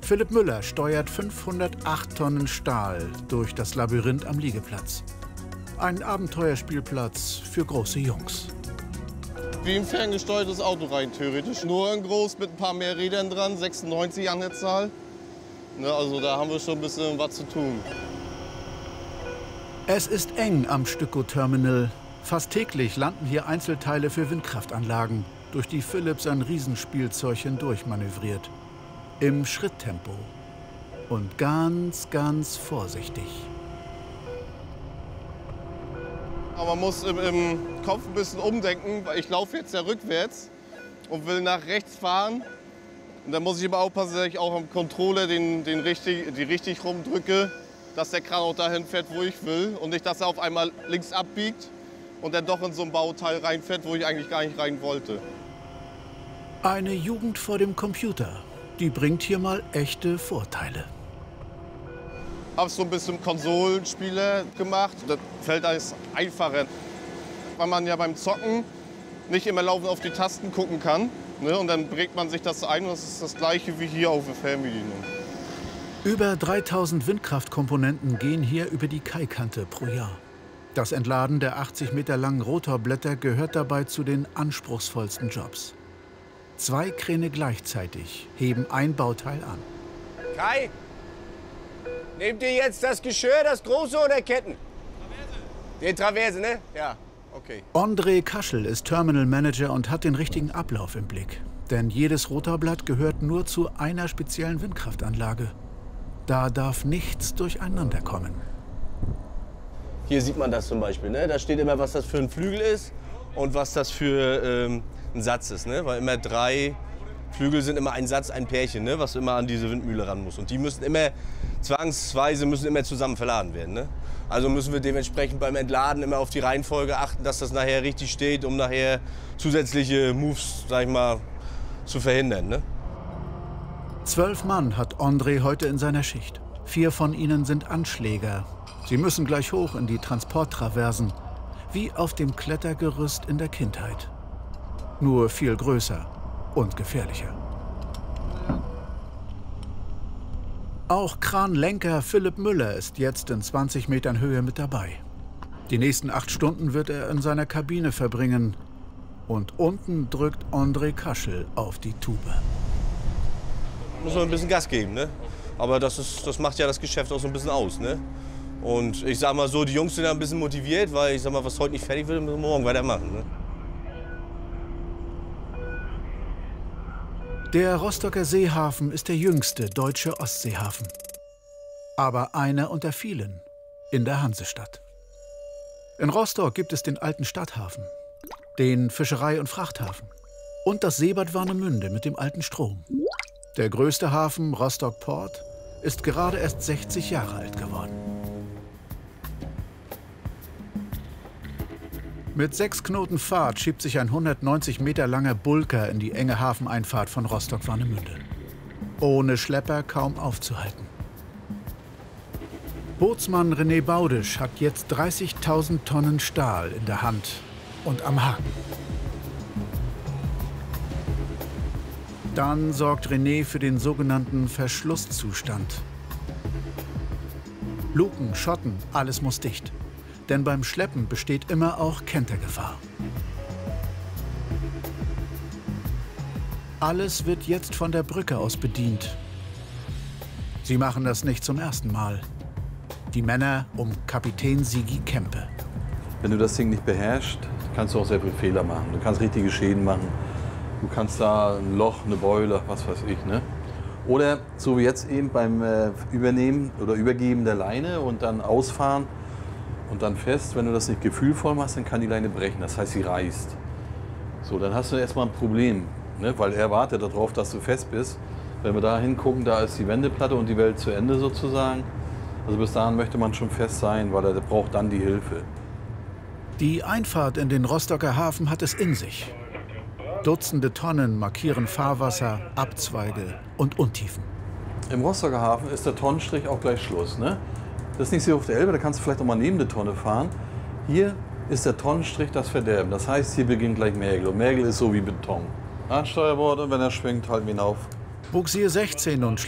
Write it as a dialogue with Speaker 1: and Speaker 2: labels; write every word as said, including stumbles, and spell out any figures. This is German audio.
Speaker 1: Philipp Müller steuert fünfhundertacht Tonnen Stahl durch das Labyrinth am Liegeplatz. Ein Abenteuerspielplatz für große Jungs.
Speaker 2: Wie ein ferngesteuertes Auto rein theoretisch. Nur in groß mit ein paar mehr Rädern dran, sechsundneunzig an der Zahl. Ne, also da haben wir schon ein bisschen was zu tun.
Speaker 1: Es ist eng am Stücko-Terminal. Fast täglich landen hier Einzelteile für Windkraftanlagen, durch die Philipp sein Riesenspielzeug hindurch manövriert. Im Schritttempo. Und ganz, ganz vorsichtig.
Speaker 2: Aber man muss im, im Kopf ein bisschen umdenken, weil ich laufe jetzt ja rückwärts und will nach rechts fahren. Und dann muss ich immer aufpassen, dass ich auch am Controller den, den richtig, die richtig rumdrücke, dass der Kran auch dahin fährt, wo ich will. Und nicht, dass er auf einmal links abbiegt und dann doch in so ein Bauteil reinfährt, wo ich eigentlich gar nicht rein wollte.
Speaker 1: Eine Jugend vor dem Computer, die bringt hier mal echte Vorteile.
Speaker 2: Ich habe so ein bisschen Konsolenspiele gemacht. Das fällt alles einfacher, weil man ja beim Zocken nicht immer laufend auf die Tasten gucken kann. Ne? Und dann prägt man sich das ein und das ist das Gleiche wie hier auf der Fernbedienung.
Speaker 1: Über dreitausend Windkraftkomponenten gehen hier über die Kaikante pro Jahr. Das Entladen der achtzig Meter langen Rotorblätter gehört dabei zu den anspruchsvollsten Jobs. Zwei Kräne gleichzeitig heben ein Bauteil an.
Speaker 3: Kai, nehmt ihr jetzt das Geschirr, das große oder Ketten? Traverse. Den Traverse, ne? Ja, okay.
Speaker 1: André Kaschel ist Terminal Manager und hat den richtigen Ablauf im Blick. Denn jedes Rotorblatt gehört nur zu einer speziellen Windkraftanlage. Da darf nichts durcheinander kommen.
Speaker 3: Hier sieht man das zum Beispiel, ne? Da steht immer, was das für ein Flügel ist und was das für ähm, ein Satz ist, ne? Weil immer drei Flügel sind immer ein Satz, ein Pärchen, ne? Was immer an diese Windmühle ran muss. Und die müssen immer, zwangsweise müssen immer zusammen verladen werden, ne? Also müssen wir dementsprechend beim Entladen immer auf die Reihenfolge achten, dass das nachher richtig steht, um nachher zusätzliche Moves, sag ich mal, zu verhindern, ne?
Speaker 1: Zwölf Mann hat André heute in seiner Schicht. Vier von ihnen sind Anschläger. Sie müssen gleich hoch in die Transporttraversen, wie auf dem Klettergerüst in der Kindheit. Nur viel größer und gefährlicher. Auch Kranlenker Philipp Müller ist jetzt in zwanzig Metern Höhe mit dabei. Die nächsten acht Stunden wird er in seiner Kabine verbringen. Und unten drückt André Kaschel auf die Tube.
Speaker 3: Muss man ein bisschen Gas geben, ne? Aber das, ist, das macht ja das Geschäft auch so ein bisschen aus, ne? Und ich sag mal so, die Jungs sind ja ein bisschen motiviert, weil ich sag mal, was heute nicht fertig wird, müssen wir morgen weitermachen, ne?
Speaker 1: Der Rostocker Seehafen ist der jüngste deutsche Ostseehafen. Aber einer unter vielen in der Hansestadt. In Rostock gibt es den alten Stadthafen, den Fischerei- und Frachthafen und das Seebad Warnemünde mit dem alten Strom. Der größte Hafen, Rostock Port, ist gerade erst sechzig Jahre alt geworden. Mit sechs Knoten Fahrt schiebt sich ein hundertneunzig Meter langer Bulker in die enge Hafeneinfahrt von Rostock-Warnemünde. Ohne Schlepper kaum aufzuhalten. Bootsmann René Baudisch hat jetzt dreißigtausend Tonnen Stahl in der Hand und am Haken. Dann sorgt René für den sogenannten Verschlusszustand. Luken, Schotten, alles muss dicht. Denn beim Schleppen besteht immer auch Kentergefahr. Alles wird jetzt von der Brücke aus bedient. Sie machen das nicht zum ersten Mal. Die Männer um Kapitän Sigi Kempe.
Speaker 4: Wenn du das Ding nicht beherrschst, kannst du auch sehr viele Fehler machen. Du kannst richtige Schäden machen. Du kannst da ein Loch, eine Beule, was weiß ich, ne? Oder so wie jetzt eben beim äh, Übernehmen oder Übergeben der Leine und dann ausfahren und dann fest. Wenn du das nicht gefühlvoll machst, dann kann die Leine brechen. Das heißt, sie reißt. So, dann hast du erstmal ein Problem, ne? Weil er wartet darauf, dass du fest bist. Wenn wir da hingucken, da ist die Wendeplatte und die Welt zu Ende sozusagen. Also bis dahin möchte man schon fest sein, weil er braucht dann die Hilfe.
Speaker 1: Die Einfahrt in den Rostocker Hafen hat es in sich. Dutzende Tonnen markieren Fahrwasser, Abzweige und Untiefen.
Speaker 4: Im Rostocker Hafen ist der Tonnenstrich auch gleich Schluss, ne? Das ist nicht so auf der Elbe, da kannst du vielleicht auch mal neben der Tonne fahren. Hier ist der Tonnenstrich das Verderben. Das heißt, hier beginnt gleich Mergel. Und Mergel ist so wie Beton. Ansteuerbord und wenn er schwingt, halten wir ihn auf.
Speaker 1: Bugsier sechzehn und